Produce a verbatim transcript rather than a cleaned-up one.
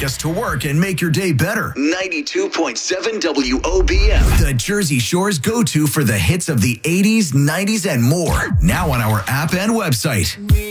us to work and make your day better. ninety-two point seven W O B M. The Jersey Shore's go-to for the hits of the eighties, nineties, and more. Now on our app and website.